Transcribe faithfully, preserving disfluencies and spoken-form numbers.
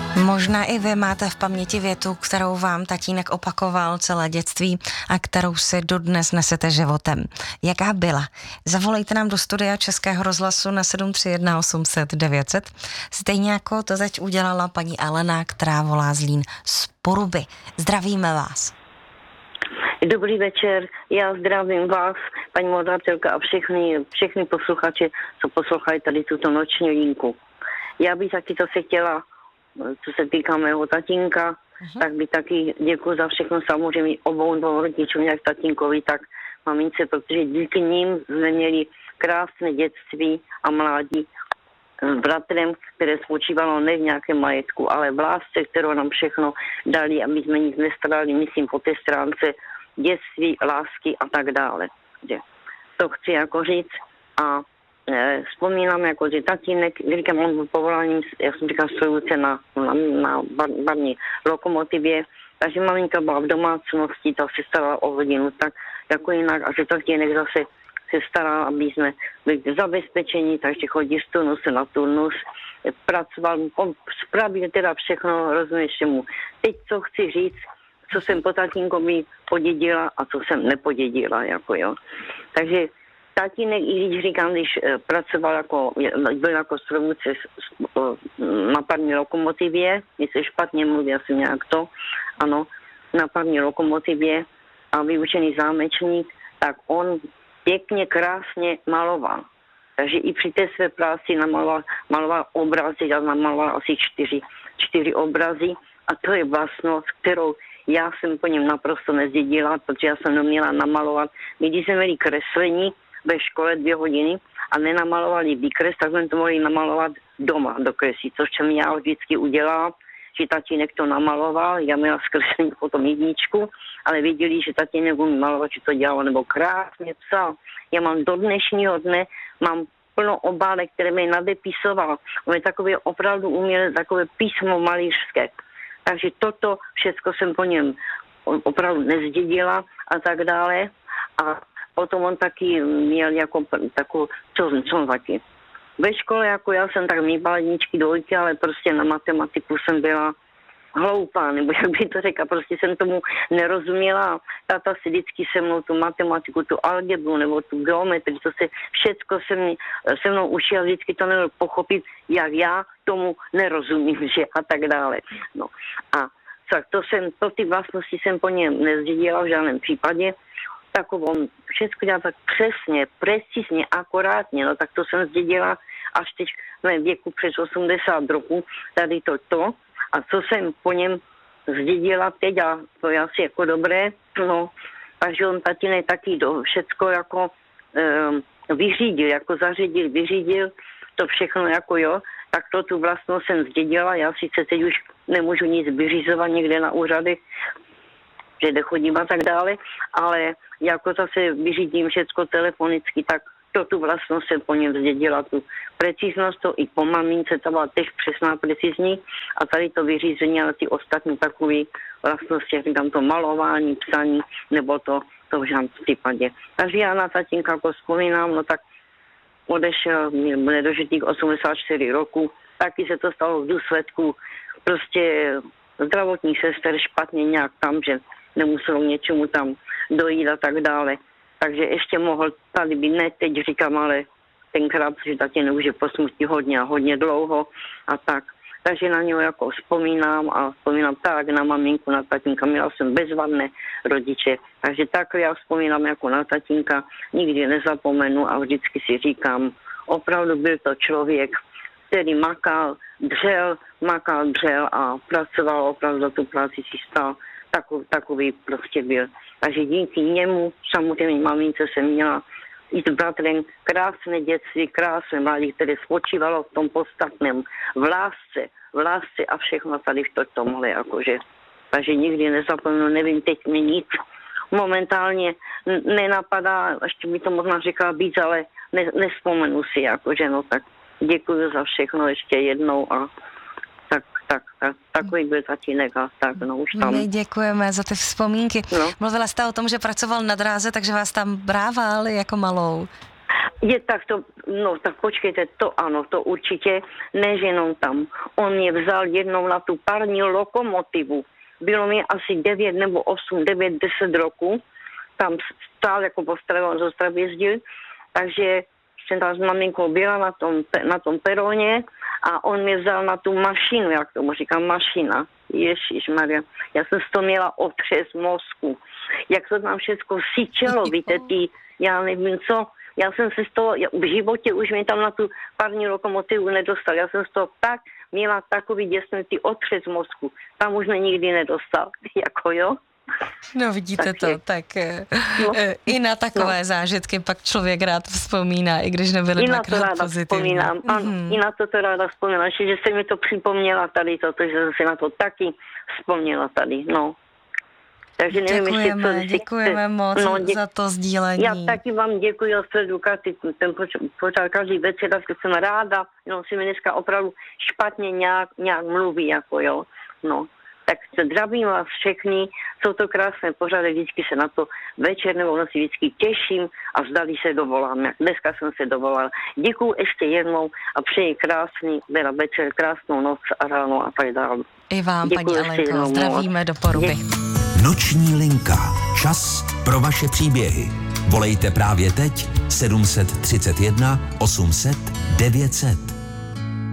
Možná i vy máte v paměti větu, kterou vám tatínek opakoval celé dětství a kterou si dodnes nesete životem. Jaká byla? Zavolejte nám do studia Českého rozhlasu na sedm tři jedna osm set devět set. Stejně jako to teď udělala paní Alena, která volá z Lín z Poruby. Zdravíme vás. Dobrý večer, já zdravím vás, paní moderátorka a všechny, všechny posluchače, co poslouchají tady tuto noční linku. Já bych taky to se chtěla, co se týká mého tatínka, uh-huh. tak by taky děkuji za všechno, samozřejmě obou dvou rodičům, jak tatínkovi, tak mamince, protože díky nim jsme měli krásné dětství a mládí s bratrem, které spočívalo ne v nějakém majetku, ale v lásce, kterou nám všechno dali, aby jsme nic nestarali, myslím po té stránce dětství, lásky a tak dále. To chci jako říct a e, vzpomínám jako, že tatínek, říkám, on byl povoláním, jak jsem říkal, strojůce na, na, na bar, barní lokomotivě, takže maminka byla v domácnosti, ta se starala o hodinu, tak jako jinak, a že tatínek zase se staral, aby jsme byli zabezpečení, takže chodí z turnusu na turnus, pracoval, spravil teda všechno, rozumíš čemu. Teď, co chci říct, co jsem po tatínkovi podědila a co jsem nepodědila, jako jo. Takže tatínek, i když říkám, když pracoval jako, byl jako strojvůdce na parní lokomotivě, když se špatně mluví, asi nějak to, ano, na parní lokomotivě a vyučený zámečník, tak on pěkně, krásně maloval. Takže i při té své práci namaloval, maloval obrazy, já namaloval asi čtyři, čtyři obrazy a to je vlastnost, kterou já jsem po něm naprosto nezdědila, protože já jsem neměla namalovat. My, když jsme měli kreslení ve škole dvě hodiny a nenamalovali výkres, tak jsme to mohli namalovat doma do kresí, což jsem já vždycky udělala, že tatínek to namaloval, já měla zkreslení potom jedničku, ale viděli, že tatínek umí malovat, že to dělal, nebo krásně psal. Já mám do dnešního dne, mám plno obálek, které mi nadepisoval. On je takový opravdu uměl, takové písmo malířské. Takže toto všechno jsem po něm opravdu nezdědila a tak dále. A potom on taky měl jako takovou, co, co taky. Ve škole, jako já jsem tak mývala jedničky, dvojky, ale prostě na matematiku jsem byla hloupá, nebo jak by to řekla, prostě jsem tomu nerozuměla. Tata si vždycky se mnou tu matematiku, tu algebru nebo tu geometrii, to se všecko se, mě, se mnou učila, vždycky to nemohl pochopit, jak já tomu nerozumím, že a tak dále. No a tak to jsem, to ty vlastnosti jsem po něm nezdědila v žádném případě, takovou všechno dělá tak přesně, precizně, akorátně, no tak to jsem zdědila až teď v mém věku přes osmdesát roků, tady toto. A co jsem po něm zdědila teď, a to je asi jako dobré, no, takže on tatínek taky do všecko jako e, vyřídil, jako zařídil, vyřídil, to všechno jako jo, tak to tu vlastnost jsem zdědila, já sice teď už nemůžu nic vyřizovat někde na úřadech, že nechodím a tak dále, ale jako zase vyřídím všecko telefonicky, tak to tu vlastnost se po něm zdědila, tu preciznost, to i po mamince, ta byla tež přesná, precizní a tady to vyřízení a ty ostatní takové vlastnosti, jak říkám, to malování, psaní, nebo to, to v žádném případě. Takže já na tatínka jako vzpomínám, no tak odešel, měl dožitých osmdesát čtyři roku, taky se to stalo v důsledku prostě zdravotních sester špatně nějak tam, že nemuselo něčemu tam dojít a tak dále. Takže ještě mohl tady být, ne teď říkám, ale tenkrát, protože tatínek už je po smrti hodně a hodně dlouho a tak. Takže na něho jako vzpomínám a vzpomínám tak na maminku, na tatínka, měla jsem bezvadné rodiče. Takže tak já vzpomínám jako na tatínka, nikdy nezapomenu a vždycky si říkám, opravdu byl to člověk, který makal, dřel, makal, dřel a pracoval, opravdu tu práci si stál. Takový, takový prostě byl. Takže díky němu, samozřejmě mamince jsem měla i s bratrem krásné dětství, krásné mládí, které spočívalo v tom podstatném, v lásce, v lásce a všechno tady v tomhle, jakože. Takže nikdy nezapomenu, nevím, teď mi nic momentálně nenapadá, ještě by to možná říkala víc, ale ne, nespomenu si, jakože, no tak děkuji za všechno ještě jednou a tak, tak, tak, takový byl tatínek a tak, no už tam. My děkujeme za ty vzpomínky. No. Mluvila jste o tom, že pracoval na dráze, takže vás tam brával jako malou. Je tak to, no tak počkejte, to ano, to určitě, než jenom tam. On mě vzal jednou na tu parní lokomotivu. Bylo mi asi devět nebo osm, devět, deset roků. Tam stál jako po Ostravě, on z Ostravy jezdil. Takže jsem tam s maminkou byla na tom, na tom peroně a on mě vzal na tu mašinu, jak tomu říkám, mašina. Ježišmarja, já jsem z toho měla otřes mozku. Jak to tam všechno syčelo, víte, ty, já nevím co, já jsem se z toho, v životě už mě tam na tu parní lokomotivu nedostal. Já jsem z toho tak měla takový děsnutý otřes mozku. Tam už mě nikdy nedostal, jako jo. No vidíte tak to, je. tak no. i na takové no. zážitky pak člověk rád vzpomíná, i když nebyly dvakrát pozitivní. I na to ráda vzpomínám, ano, mm-hmm. i na to to ráda vzpomínám, že jste mi to připomněla tady, toto, že jsem si na to taky vzpomněla tady, no. Takže nevím, děkujeme, ještě, co, děkujeme jste, moc no, dě... za to sdílení. Já taky vám děkuji za edukaci, ten pořád každý večer, tak jsem ráda, jenom si mi dneska opravdu špatně nějak, nějak mluví, jako jo, no. Tak zdravím vás všechny, jsou to krásné pořady, vždycky se na to večer nebo noci vždycky těším a zdali se dovolám. Dneska jsem se dovolala. Děkuju ještě jednou a přeji krásný teda večer, krásnou noc a ráno a tak dále. I vám, děkuju, paní Alenko, zdravíme do Poruby. Děkuju. Noční linka. Čas pro vaše příběhy. Volejte právě teď sedm set třicet jedna osm set devět set.